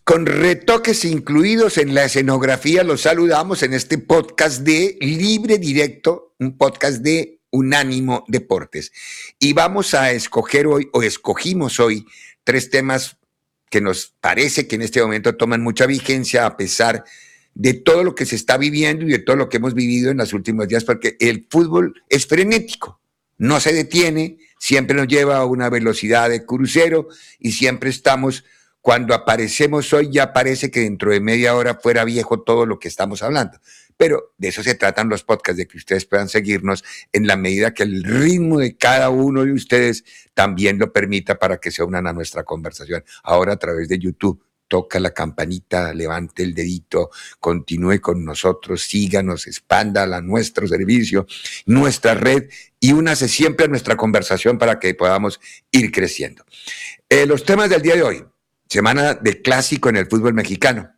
Con retoques incluidos en la escenografía, los saludamos en este podcast de Libre Directo, un podcast de Unánimo Deportes. Y vamos a escoger hoy, o escogimos hoy, tres temas que nos parece que en este momento toman mucha vigencia a pesar de todo lo que se está viviendo y de todo lo que hemos vivido en los últimos días, porque el fútbol es frenético, no se detiene, siempre nos lleva a una velocidad de crucero y siempre estamos. Cuando aparecemos hoy ya parece que dentro de media hora fuera viejo todo lo que estamos hablando. Pero de eso se tratan los podcasts, de que ustedes puedan seguirnos en la medida que el ritmo de cada uno de ustedes también lo permita para que se unan a nuestra conversación. Ahora a través de YouTube, toca la campanita, levante el dedito, continúe con nosotros, síganos, expanda nuestro servicio, nuestra red y únase siempre a nuestra conversación para que podamos ir creciendo. Los temas del día de hoy. Semana de clásico en el fútbol mexicano.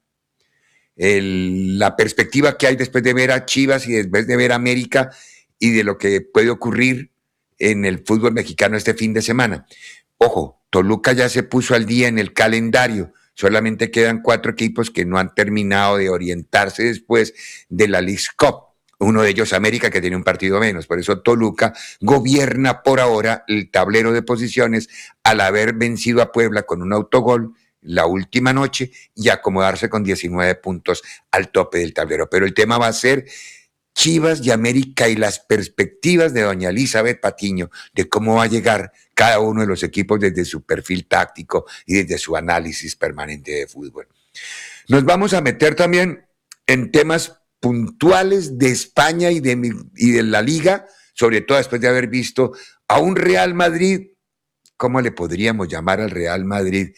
La perspectiva que hay después de ver a Chivas y después de ver a América y de lo que puede ocurrir en el fútbol mexicano este fin de semana. Ojo, Toluca ya se puso al día en el calendario. Solamente quedan 4 equipos que no han terminado de orientarse después de la Leagues Cup. Uno de ellos América, que tiene un partido menos. Por eso Toluca gobierna por ahora el tablero de posiciones al haber vencido a Puebla con un autogol la última noche y acomodarse con 19 puntos al tope del tablero. Pero el tema va a ser Chivas y América y las perspectivas de doña Elizabeth Patiño de cómo va a llegar cada uno de los equipos desde su perfil táctico y desde su análisis permanente de fútbol. Nos vamos a meter también en temas puntuales de España y de la Liga, sobre todo después de haber visto a un Real Madrid, ¿cómo le podríamos llamar al Real Madrid?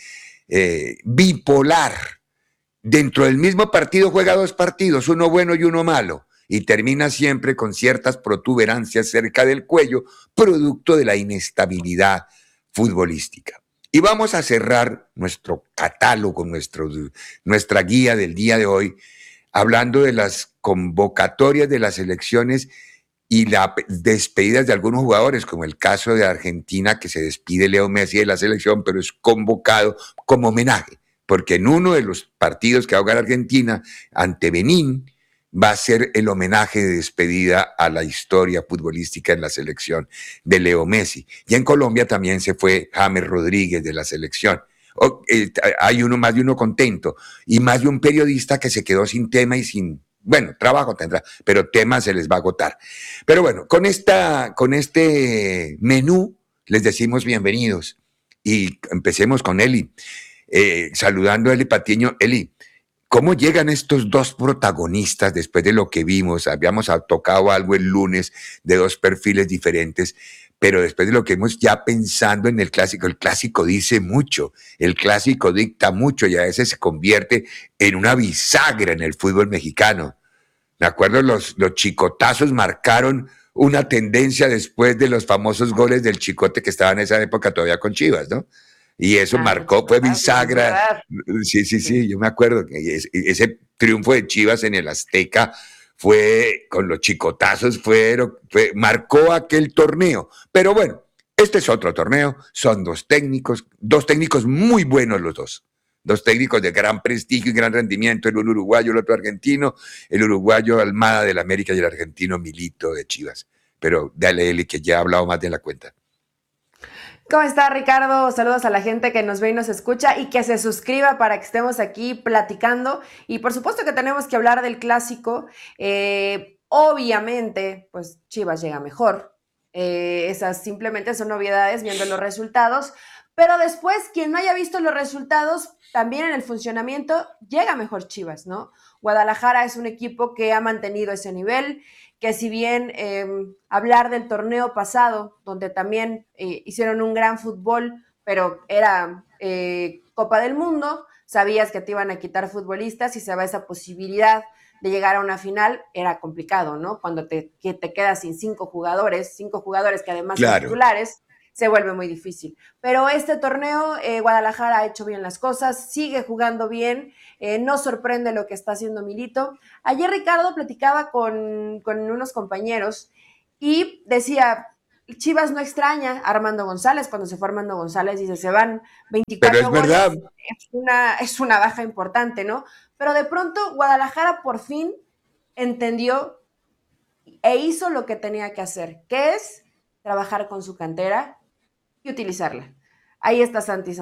Bipolar. Dentro del mismo partido juega 2 partidos, uno bueno y uno malo, y termina siempre con ciertas protuberancias cerca del cuello, producto de la inestabilidad futbolística. Y vamos a cerrar nuestro catálogo, nuestra guía del día de hoy, hablando de las convocatorias de las elecciones y las despedidas de algunos jugadores, como el caso de Argentina, que se despide Leo Messi de la selección, pero es convocado como homenaje, porque en uno de los partidos que va a jugar Argentina ante Benín va a ser el homenaje de despedida a la historia futbolística en la selección de Leo Messi. Y en Colombia también se fue James Rodríguez de la selección. Hay más de uno contento y más de un periodista que se quedó sin tema y sin, bueno, trabajo tendrá, pero tema se les va a agotar. Pero bueno, con este menú les decimos bienvenidos y empecemos con Eli. Saludando a Eli Patiño. Eli, ¿cómo llegan estos 2 protagonistas después de lo que vimos? Habíamos tocado algo el lunes de 2 perfiles diferentes, pero después de lo que hemos ya pensando en el clásico dice mucho, el clásico dicta mucho y a veces se convierte en una bisagra en el fútbol mexicano. Me acuerdo, los chicotazos marcaron una tendencia después de los famosos goles del Chicote que estaba en esa época todavía con Chivas, ¿no? Y eso marcó, fue bisagra. Sí, yo me acuerdo que ese triunfo de Chivas en el Azteca fue con los chicotazos, marcó aquel torneo. Pero bueno, este es otro torneo, son 2 técnicos muy buenos los dos técnicos de gran prestigio y gran rendimiento, el uno uruguayo, el otro argentino, el uruguayo Almada del América y el argentino Milito de Chivas. Pero dale, Eli, que ya ha hablado más de la cuenta. ¿Cómo está, Ricardo? Saludos a la gente que nos ve y nos escucha y que se suscriba para que estemos aquí platicando. Y por supuesto que tenemos que hablar del clásico. Obviamente, pues Chivas llega mejor. Esas simplemente son novedades viendo los resultados. Pero después, quien no haya visto los resultados, también en el funcionamiento, llega mejor Chivas, ¿no? Guadalajara es un equipo que ha mantenido ese nivel, que si bien hablar del torneo pasado, donde también hicieron un gran fútbol, pero era Copa del Mundo, sabías que te iban a quitar futbolistas y se va esa posibilidad de llegar a una final, era complicado, ¿no? Cuando te quedas sin 5 jugadores que además son titulares, se vuelve muy difícil. Pero este torneo, Guadalajara ha hecho bien las cosas, sigue jugando bien, no sorprende lo que está haciendo Milito. Ayer Ricardo platicaba con unos compañeros y decía, Chivas no extraña a Armando González. Cuando se fue Armando González, dice, se van Pero es 24 verdad. goles, es una baja importante, ¿no? Pero de pronto Guadalajara por fin entendió e hizo lo que tenía que hacer, que es trabajar con su cantera y utilizarla. Ahí está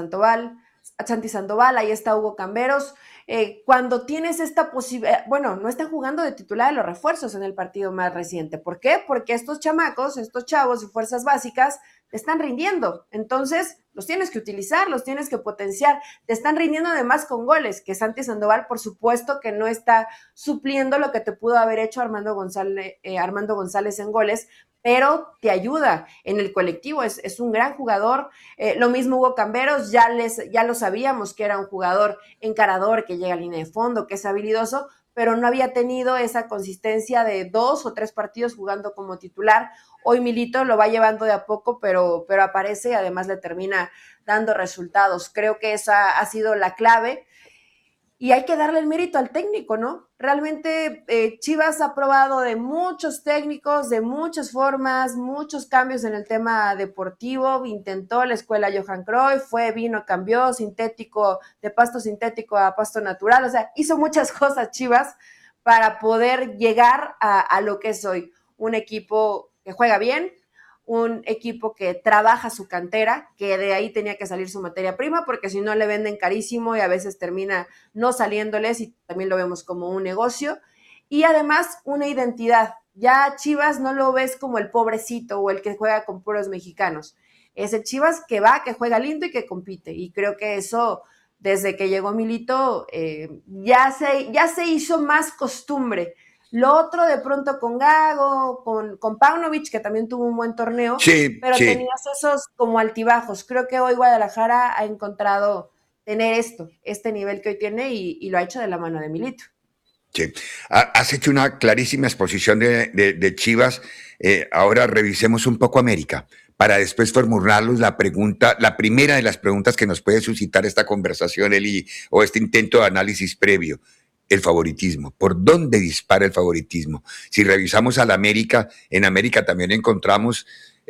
Santi Sandoval, ahí está Hugo Camberos. Cuando tienes esta posibilidad, bueno, no están jugando de titular de los refuerzos en el partido más reciente. ¿Por qué? Porque estos chamacos, estos chavos y fuerzas básicas te están rindiendo. Entonces, los tienes que utilizar, los tienes que potenciar. Te están rindiendo además con goles, que Santi Sandoval, por supuesto, que no está supliendo lo que te pudo haber hecho Armando González en goles, pero te ayuda en el colectivo, es un gran jugador. Lo mismo Hugo Camberos, ya lo sabíamos que era un jugador encarador, que llega a línea de fondo, que es habilidoso, pero no había tenido esa consistencia de 2 o 3 partidos jugando como titular. Hoy Milito lo va llevando de a poco, pero aparece y además le termina dando resultados. Creo que esa ha sido la clave. Y hay que darle el mérito al técnico, ¿no? Realmente Chivas ha probado de muchos técnicos, de muchas formas, muchos cambios en el tema deportivo. Intentó la escuela Johan Cruyff, vino, cambió sintético, de pasto sintético a pasto natural. O sea, hizo muchas cosas Chivas para poder llegar a lo que es hoy. Un equipo que juega bien, un equipo que trabaja su cantera, que de ahí tenía que salir su materia prima, porque si no le venden carísimo y a veces termina no saliéndoles y también lo vemos como un negocio. Y además una identidad. Ya Chivas no lo ves como el pobrecito o el que juega con puros mexicanos. Es el Chivas que va, que juega lindo y que compite. Y creo que eso, desde que llegó Milito, ya se hizo más costumbre. Lo otro de pronto con Gago, con Paunovic, que también tuvo un buen torneo, Sí, pero sí. tenías esos como altibajos. Creo que hoy Guadalajara ha encontrado tener este nivel que hoy tiene y lo ha hecho de la mano de Milito. Sí. Has hecho una clarísima exposición de Chivas. Ahora revisemos un poco América para después formularlos la pregunta, la primera de las preguntas que nos puede suscitar esta conversación, Eli, o este intento de análisis previo. El favoritismo. ¿Por dónde dispara el favoritismo? Si revisamos al América, en América también encontramos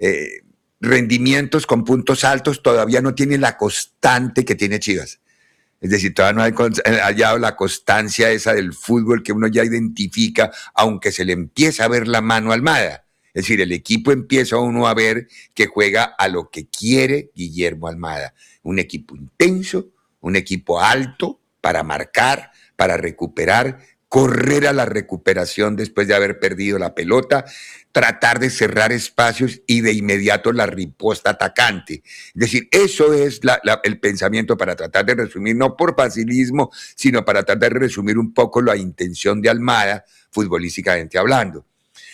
rendimientos con puntos altos, todavía no tiene la constante que tiene Chivas. Es decir, todavía no hay hallado la constancia esa del fútbol que uno ya identifica, aunque se le empieza a ver la mano a Almada. Es decir, el equipo empieza uno a ver que juega a lo que quiere Guillermo Almada. Un equipo intenso, un equipo alto para marcar, para recuperar, correr a la recuperación después de haber perdido la pelota, tratar de cerrar espacios y de inmediato la riposta atacante. Es decir, eso es el pensamiento para tratar de resumir, no por facilismo, sino para tratar de resumir un poco la intención de Almada, futbolísticamente hablando.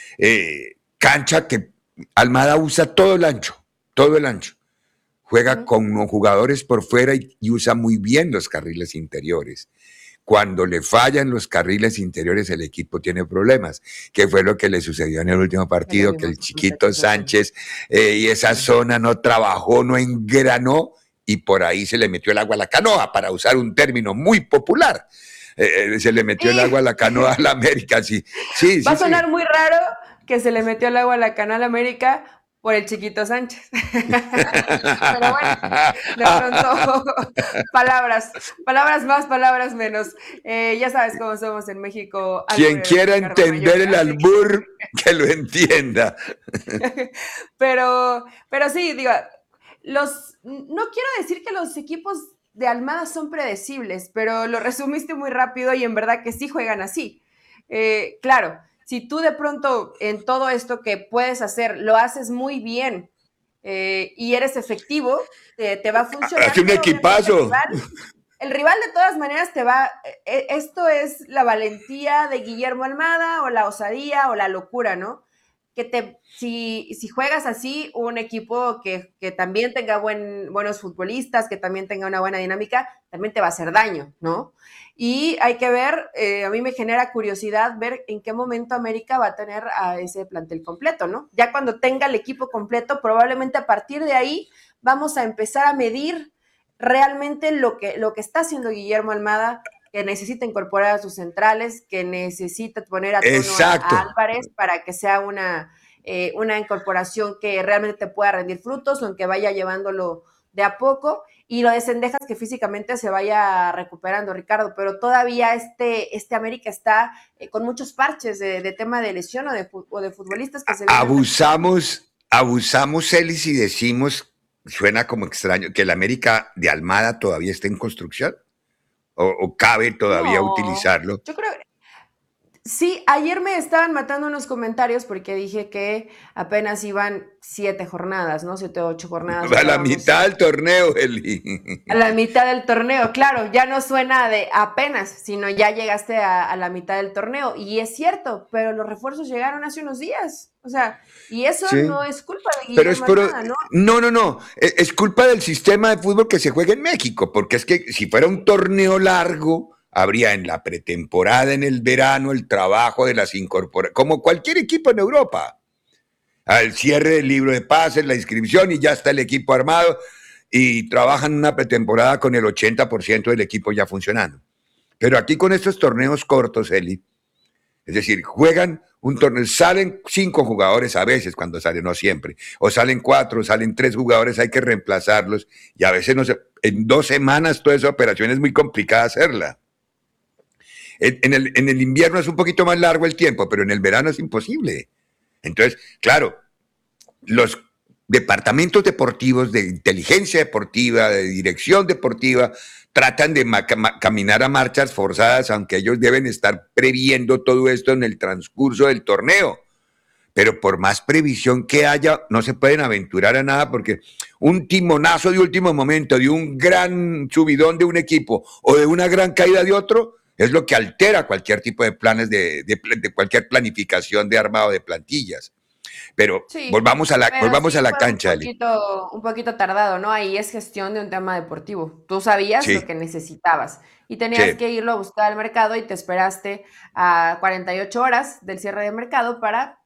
Cancha que Almada usa todo el ancho, todo el ancho. Juega con jugadores por fuera y usa muy bien los carriles interiores. Cuando le fallan los carriles interiores, el equipo tiene problemas, que fue lo que le sucedió en el último partido, que el chiquito Sánchez y esa zona no trabajó, no engranó, y por ahí se le metió el agua a la canoa, para usar un término muy popular. Se le metió el agua a la canoa a la América, sí. Sí, Va a sí, sí. sonar muy raro que se le metió el agua a la Canal América por el chiquito Sánchez. Pero bueno, de pronto, palabras más, palabras menos. Ya sabes cómo somos en México, Quien albureros quiera en carne entender mayor, el así albur, que lo entienda. pero sí, digo, no quiero decir que los equipos de Almada son predecibles, pero lo resumiste muy rápido y en verdad que sí juegan así. Claro, si tú de pronto en todo esto que puedes hacer lo haces muy bien y eres efectivo, te va a Hace funcionar, un pero obviamente equipazo. el rival de todas maneras te va, esto es la valentía de Guillermo Almada o la osadía o la locura, ¿no? Si juegas así, un equipo que también tenga buenos futbolistas, que también tenga una buena dinámica, también te va a hacer daño, ¿no? Y hay que ver, a mí me genera curiosidad ver en qué momento América va a tener a ese plantel completo, ¿no? Ya cuando tenga el equipo completo, probablemente a partir de ahí vamos a empezar a medir realmente lo que está haciendo Guillermo Almada, que necesita incorporar a sus centrales, que necesita poner a tono a Exacto. Álvarez para que sea una una incorporación que realmente te pueda rendir frutos o en que vaya llevándolo de a poco, y lo de Cendejas que físicamente se vaya recuperando, Ricardo, pero todavía este América está con muchos parches de tema de lesión o de futbolistas que se vienen recuperando. Abusamos, Elis, y decimos, suena como extraño, que el América de Almada todavía está en construcción, o cabe todavía No, utilizarlo. yo creo, sí, ayer me estaban matando unos comentarios porque dije que apenas iban 7 jornadas, ¿no? 7 o 8 jornadas A la llevábamos mitad del torneo, Eli. a la mitad del torneo. Claro, ya no suena de apenas, sino ya llegaste a la mitad del torneo. Y es cierto, pero los refuerzos llegaron hace unos días. O sea, y eso Sí, no es culpa de pero es Guillermo por... Almada, ¿no? No, no, no. Es culpa del sistema de fútbol que se juega en México, porque es que si fuera un torneo largo, habría en la pretemporada, en el verano, el trabajo de las incorporaciones, como cualquier equipo en Europa. Al cierre del libro de pases, la inscripción y ya está el equipo armado y trabajan una pretemporada con el 80% del equipo ya funcionando. Pero aquí con estos torneos cortos, Eli, es decir, juegan un torneo, salen 5 jugadores a veces cuando salen, no siempre, o salen 4, salen 3 jugadores, hay que reemplazarlos y a veces no se, en 2 semanas toda esa operación es muy complicada hacerla. En el invierno es un poquito más largo el tiempo, pero en el verano es imposible. Entonces, claro, los departamentos deportivos de inteligencia deportiva, de dirección deportiva, tratan de caminar a marchas forzadas, aunque ellos deben estar previendo todo esto en el transcurso del torneo. Pero por más previsión que haya, no se pueden aventurar a nada porque un timonazo de último momento, de un gran subidón de un equipo o de una gran caída de otro, es lo que altera cualquier tipo de planes de cualquier planificación de armado de plantillas. Pero Sí, volvamos a sí la fue cancha, Ali. un poquito tardado, ¿no? Ahí es gestión de un tema deportivo. Tú sabías lo Sí, que necesitabas y tenías sí. que irlo a buscar al mercado y te esperaste a 48 horas del cierre de mercado para,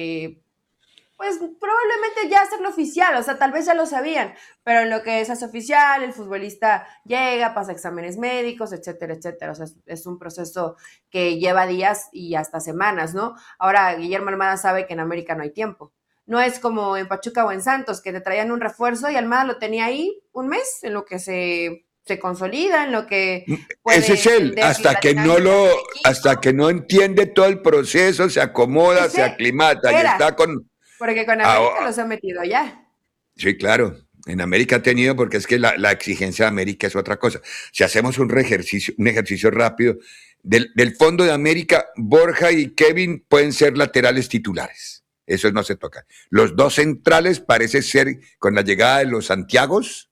pues probablemente ya hacerlo oficial, o sea, tal vez ya lo sabían, pero en lo que se hace oficial, el futbolista llega, pasa exámenes médicos, etcétera, etcétera. O sea, es un proceso que lleva días y hasta semanas, ¿no? Ahora, Guillermo Almada sabe que en América no hay tiempo. No es como en Pachuca o en Santos, que te traían un refuerzo y Almada lo tenía ahí un mes, en lo que se consolida, en lo que Ese puede es él, entender la dinámica del equipo. hasta que no entiende todo el proceso, se acomoda, se Ese aclimata y era, está con... porque con Ah, América los ha metido allá. sí, claro. En América ha tenido, porque es que la exigencia de América es otra cosa. Si hacemos un ejercicio rápido, del fondo de América, Borja y Kevin pueden ser laterales titulares. Eso no se toca. Los dos centrales parece ser, con la llegada de los Santiagos,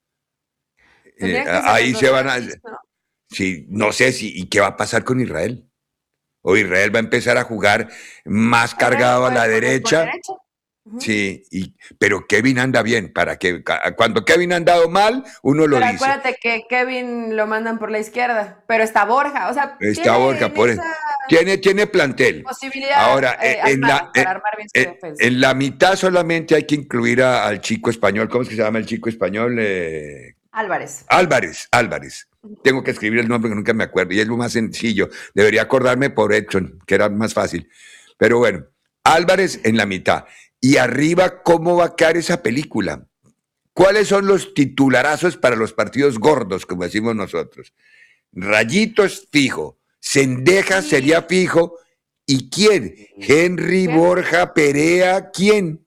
Tendrían que ser los ahí dos se van a... Santis, ¿no? Sí, no sé si, ¿y qué va a pasar con Israel? O Israel va a empezar a jugar más Israel cargado a puede la poner por derecha. derecha. Ujú. Sí, pero Kevin anda bien, para que cuando Kevin ha andado mal, uno lo Pero dice. acuérdate que Kevin lo mandan por la izquierda, pero está Borja, o sea, Está tiene Borja, en esa tiene plantel. posibilidad Ahora, Almada para armar bien su defensa. en la mitad solamente hay que incluir al chico español. ¿Cómo es que se llama el chico español? Álvarez. Álvarez. Tengo que escribir el nombre que nunca me acuerdo y es lo más sencillo. Debería acordarme por Edson, que era más fácil. Pero bueno, Álvarez en la mitad. Y arriba, ¿cómo va a quedar esa película? ¿Cuáles son los titularazos para los partidos gordos, como decimos nosotros? Rayitos fijo, Cendejas sería Y fijo. ¿Y quién? Henry, Henry, Borja, Perea, ¿quién?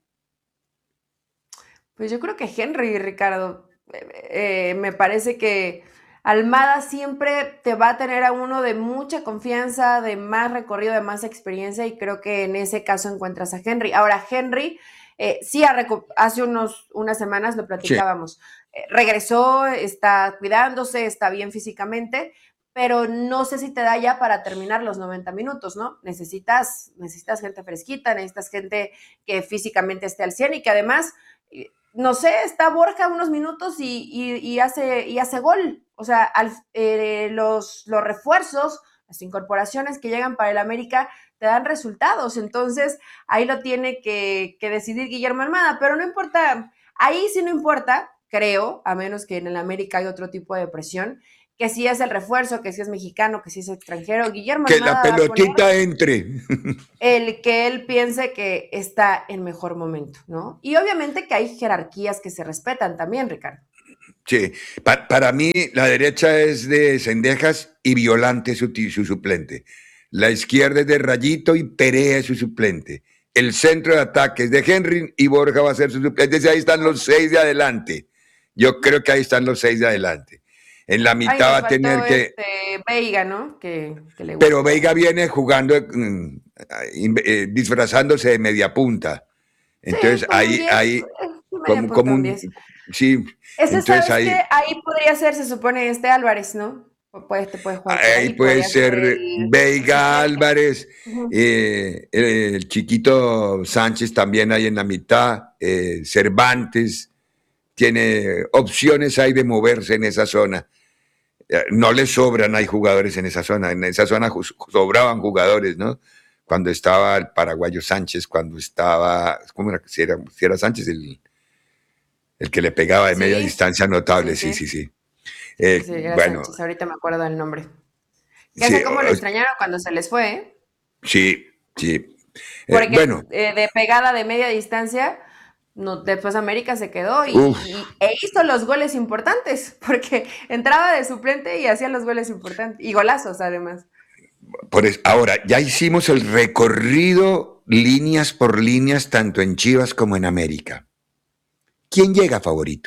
pues yo creo que Henry, Ricardo, me parece que Almada siempre te va a tener a uno de mucha confianza, de más recorrido, de más experiencia, y creo que en ese caso encuentras a Henry. Ahora, Henry, sí, hace unas semanas lo Sí. platicábamos, regresó, está cuidándose, está bien físicamente, pero no sé si te da ya para terminar los 90 minutos, ¿no? Necesitas gente fresquita, necesitas gente que físicamente esté al 100 y que además no sé, está Borja unos minutos y hace gol. O sea, los refuerzos, las incorporaciones que llegan para el América te dan resultados. Entonces, ahí lo tiene que decidir Guillermo Almada, pero no importa, ahí sí no importa, creo, a menos que en el América hay otro tipo de presión, que si es el refuerzo, que si es mexicano, que si es extranjero. Guillermo Que la Almada va a poner pelotita entre. el que él piense que está en mejor momento, ¿no? Y obviamente que hay jerarquías que se respetan también, Ricardo. Sí, para mí la derecha es de Cendejas y Violante su suplente. La izquierda es de Rayito y Perea es su suplente. El centro de ataque es de Henry y Borja va a ser su suplente. Ahí están los 6 de adelante. Yo creo que ahí están los 6 de adelante. En la Ay, mitad va nos a tener faltó que... Veiga, ¿no? Que le Pero gusta. Veiga viene jugando, disfrazándose de media punta. Sí, Entonces como un ahí, 10, ahí, media como punta, un un... 10. Sí, Ese, entonces ¿sabes ahí... qué? Ahí podría ser, se supone, Álvarez, ¿no? Te puede jugar por Ahí ahí, puede podría ser ser el Veiga suplente. Álvarez, Ujú. el chiquito Sánchez también ahí en la mitad, Cervantes, tiene opciones ahí de moverse en esa zona. No le sobran, hay jugadores en esa zona sobraban jugadores, ¿no? Cuando estaba el paraguayo Sánchez, cuando estaba, ¿cómo era? Si era Sánchez el que le pegaba de media Sí, distancia sí, notable, sí, sí. sí, sí. Sí, sí, era Bueno, Sánchez, ahorita me acuerdo del nombre. Que sí, sé cómo lo extrañaron cuando se les fue, ¿eh? sí, sí. Porque Bueno, de pegada de media distancia, no, después América se quedó uff. e hizo los goles importantes, porque entraba de suplente y hacía los goles importantes, y golazos además. Ahora, ya hicimos el recorrido líneas por líneas, tanto en Chivas como en América. ¿Quién llega favorito?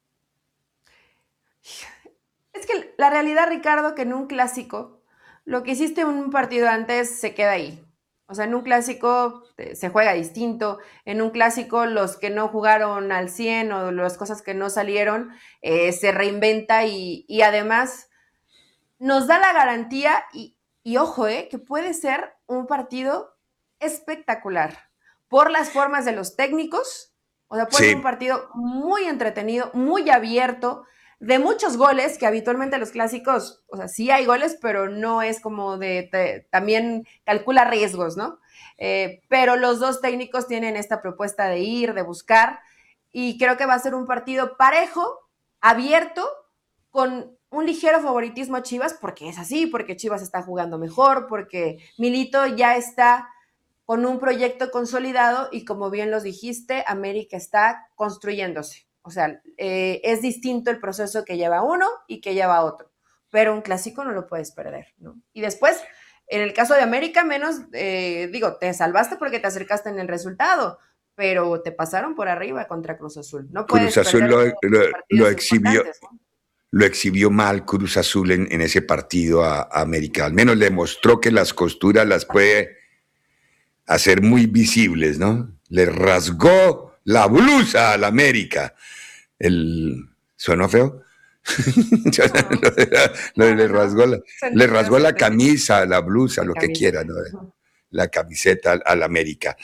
Es que la realidad, Ricardo, que en un clásico, lo que hiciste en un partido antes se queda ahí. O sea, en un clásico se juega distinto. En un clásico, los que no jugaron al 100 o las cosas que no salieron, se reinventa y además nos da la garantía y ojo, que puede ser un partido espectacular por las formas de los técnicos. O sea, puede ser un Sí, partido muy entretenido, muy abierto, de muchos goles, que habitualmente los clásicos, o sea, sí hay goles, pero no es como también calcula riesgos, ¿no? Pero los dos técnicos tienen esta propuesta de ir, de buscar, y creo que va a ser un partido parejo, abierto, con un ligero favoritismo a Chivas, porque es así, porque Chivas está jugando mejor, porque Milito ya está con un proyecto consolidado y como bien los dijiste, América está construyéndose. O sea, es distinto el proceso que lleva uno y que lleva otro, pero un clásico no lo puedes perder, ¿no? Y después, en el caso de América, menos, digo, te salvaste porque te acercaste en el resultado, pero te pasaron por arriba contra Cruz Azul. No Cruz puedes Azul perder lo partidos exhibió, importantes, ¿no? lo exhibió mal Cruz Azul en ese partido a América. Al menos le mostró que las costuras las puede hacer muy visibles, ¿no? Le rasgó la blusa al América. ¿Sonó feo? No, no, Le no, no. rasgó Se le entendió, rasgó se la entendió. camisa, la blusa, La lo que camisa. quiera, ¿no? La camiseta al América.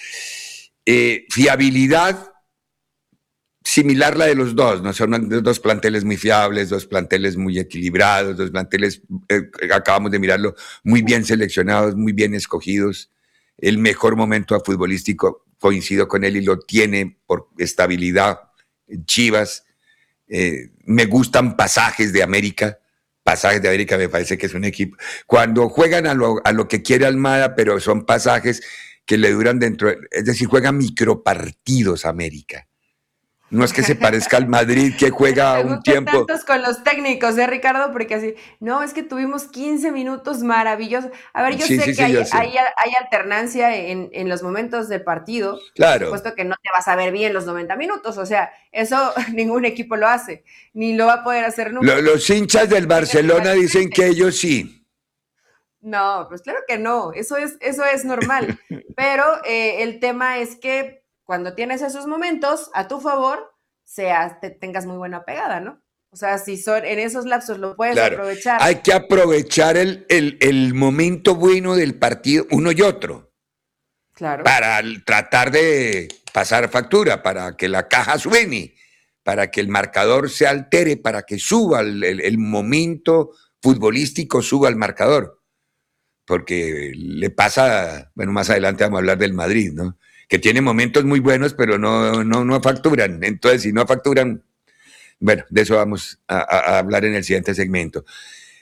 Fiabilidad similar la de los dos, ¿no? Son dos planteles muy fiables, dos planteles muy equilibrados, dos planteles, acabamos de mirarlo, muy bien seleccionados, muy bien escogidos. El mejor momento futbolístico, coincido con él y lo tiene por estabilidad. Chivas, me gustan pasajes de América me parece que es un equipo. Cuando juegan a lo que quiere Almada, pero son pasajes que le duran dentro, es decir, juegan micropartidos América. No es que se parezca al Madrid que Por eso juega te un gustan tiempo. tantos con los técnicos, Ricardo? Porque así, no, es que tuvimos 15 minutos maravillosos. A ver, yo Sí, sé sí, que sí, yo sé. hay alternancia en los momentos del partido. Por Claro. supuesto que no te vas a ver bien los 90 minutos. O sea, eso ningún equipo lo hace, ni lo va a poder hacer nunca. Los hinchas del Porque es más Barcelona dicen diferente. que ellos sí. No, pues claro que no, eso es normal. Pero el tema es que cuando tienes esos momentos a tu favor, tengas muy buena pegada, ¿no? O sea, si son en esos lapsos lo puedes Claro. aprovechar, Hay que aprovechar el momento bueno del partido, uno y otro, claro. para tratar de pasar factura, para que la caja suene, para que el marcador se altere, para que suba el momento futbolístico, suba el marcador. Porque le pasa, bueno, más adelante vamos a hablar del Madrid, ¿no? Que tiene momentos muy buenos, pero no facturan. Entonces, si no facturan, bueno, de eso vamos a hablar en el siguiente segmento.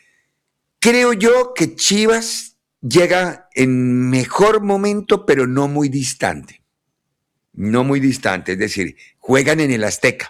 Creo yo que Chivas llega en mejor momento, pero no muy distante. No muy distante, es decir, juegan en el Azteca.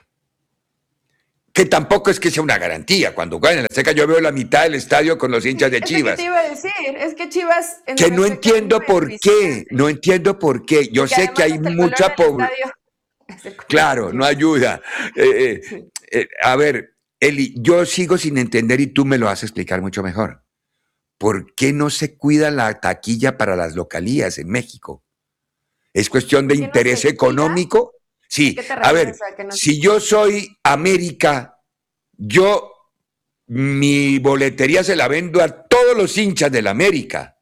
Que tampoco es que sea una garantía. Cuando juegan en el Azteca, yo veo la mitad del estadio con los hinchas de Es lo que Chivas. te iba a decir, es que Chivas en Que el no Azteca es entiendo muy por qué, deficiente. no entiendo por qué. Yo Porque sé que además hay hasta el color mucha del población. estadio es el color de Claro, no Chivas. ayuda. Sí. A ver, Eli, yo sigo sin entender y tú me lo vas a explicar mucho mejor. ¿Por qué no se cuida la taquilla para las localías en México? ¿Es cuestión de ¿Por qué no interés se cuida? económico? ¿A Sí, qué te a ver, refieres a que no se si yo soy América, yo mi boletería se la vendo a todos los hinchas del América.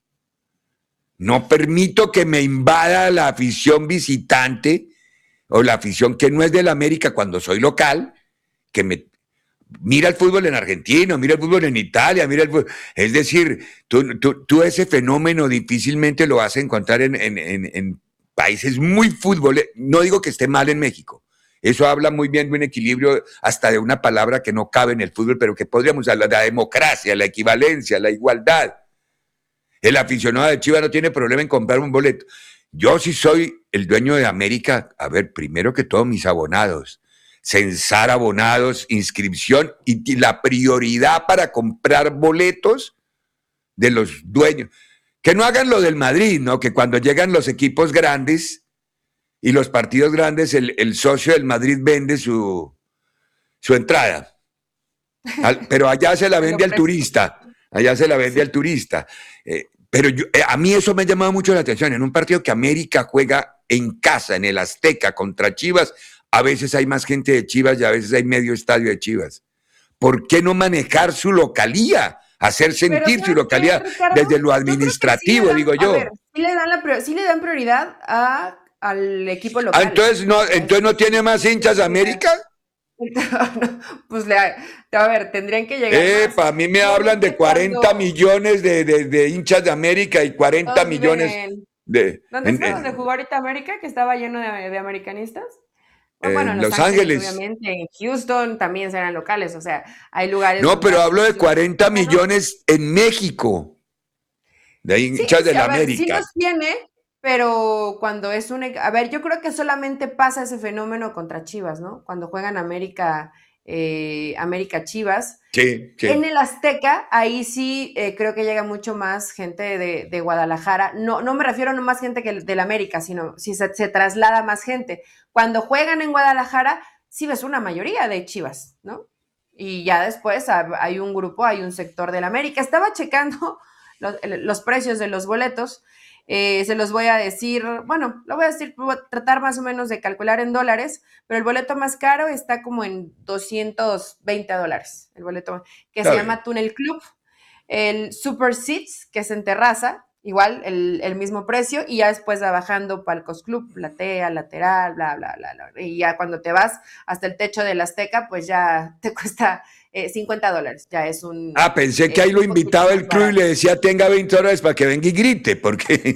No permito que me invada la afición visitante o la afición que no es del América cuando soy local, que me mira el fútbol en Argentina, mira el fútbol en Italia, mira el fútbol. Es decir, tú ese fenómeno difícilmente lo vas a encontrar en países muy fútbol. No digo que esté mal en México. Eso habla muy bien de un equilibrio, hasta de una palabra que no cabe en el fútbol, pero que podríamos hablar de la democracia, la equivalencia, la igualdad. El aficionado de Chivas no tiene problema en comprar un boleto. Yo sí soy el dueño de América. A ver, primero que todo, mis abonados. Censar abonados, inscripción y la prioridad para comprar boletos de los dueños. Que no hagan lo del Madrid, ¿no? Que cuando llegan los equipos grandes y los partidos grandes, el socio del Madrid vende su entrada. Pero allá se la te lo vende al presto? turista. Allá se la vende Sí. al turista. Pero a mí eso me ha llamado mucho la atención. En un partido que América juega en casa, en el Azteca, contra Chivas, a veces hay más gente de Chivas y a veces hay medio estadio de Chivas. ¿Por qué no manejar su localía? Hacer Pero sentir su ¿sabes qué, localidad Ricardo? desde lo Yo creo que sí le administrativo, dan, digo a ver, yo. sí le dan prioridad al equipo local. Entonces no tiene más hinchas América. No, pues a ver, tendrían que llegar más. A mí me hablan de Obviamente 40 millones de hinchas de América y 40 todos viven millones de... ¿dónde fue donde jugó ahorita América? Que estaba lleno de americanistas. Bueno, en en Los Los Ángeles, Ángeles. obviamente, en Houston también serán locales, o sea, hay lugares No, donde pero hay hablo de muchísimos 40 mexicanos. millones en México, de Sí, hinchas sí, de la a ver, sí América. los tiene, pero cuando es a ver, yo creo que solamente pasa ese fenómeno contra Chivas, ¿no? Cuando juegan América Chivas. Sí, En sí. el Azteca, ahí sí creo que llega mucho más gente de Guadalajara. No, no me refiero a no más gente que del América, sino si se traslada más gente. Cuando juegan en Guadalajara, sí ves una mayoría de Chivas, ¿no? Y ya después hay un grupo, hay un sector del América. Estaba checando los precios de los boletos. Se los voy a decir, bueno, lo voy a decir, voy a tratar más o menos de calcular en dólares, pero el boleto más caro está como en $220, el boleto que se Está bien. llama Tunnel Club, el Super Seats, que es en terraza, igual el mismo precio, y ya después va bajando Palcos Club, platea, lateral, bla, bla, bla, bla, y ya cuando te vas hasta el techo del Azteca, pues ya te cuesta $50, ya es Pensé que ahí lo un poquito invitaba más el club y le barato. decía tenga $20 para que venga y grite, porque...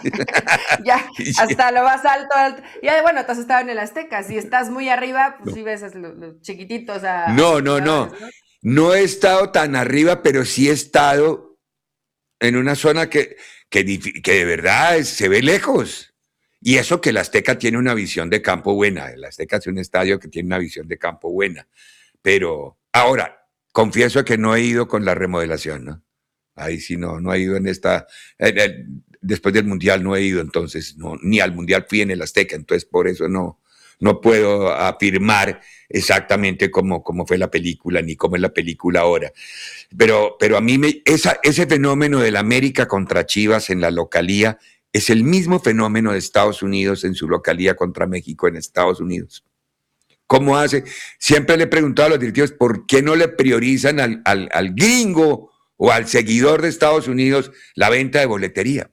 Ya, hasta lo más alto, alto. Ya, bueno, tú has estado en el Azteca. Si estás muy arriba, pues no, sí ves los chiquititos a no, los no, no. jugadores, ¿no? No he estado tan arriba, pero sí he estado en una zona que de verdad se ve lejos. Y eso que el Azteca tiene una visión de campo buena. El Azteca es un estadio que tiene una visión de campo buena. Pero ahora, confieso que no he ido con la remodelación, ¿no? Ahí sí no he ido después del Mundial no he ido, entonces, no, ni al Mundial fui en el Azteca, entonces por eso no puedo afirmar exactamente cómo fue la película, ni cómo es la película ahora. Pero a mí ese fenómeno del América contra Chivas en la localía es el mismo fenómeno de Estados Unidos en su localía contra México en Estados Unidos. ¿Cómo hace? Siempre le he preguntado a los directivos por qué no le priorizan al gringo o al seguidor de Estados Unidos la venta de boletería.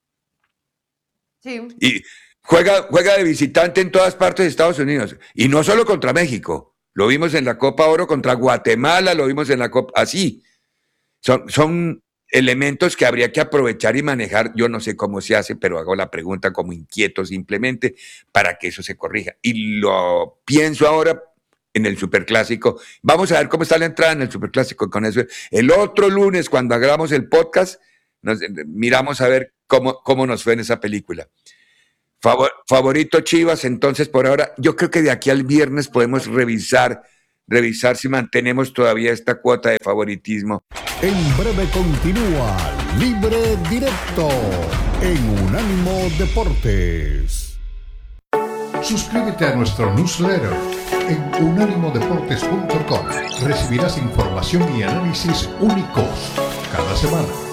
Sí. Y juega de visitante en todas partes de Estados Unidos. Y no solo contra México. Lo vimos en la Copa Oro contra Guatemala, lo vimos en la Copa... Así. Son elementos que habría que aprovechar y manejar. Yo no sé cómo se hace, pero hago la pregunta como inquieto simplemente para que eso se corrija. Y lo pienso ahora en el Superclásico. Vamos a ver cómo está la entrada en el Superclásico con eso. El otro lunes, cuando hagamos el podcast, miramos a ver cómo nos fue en esa película. Favorito Chivas, entonces por ahora, yo creo que de aquí al viernes podemos revisar si mantenemos todavía esta cuota de favoritismo. En breve continúa Libre Directo en Unánimo Deportes. Suscríbete a nuestro newsletter en unánimodeportes.com. Recibirás información y análisis únicos cada semana.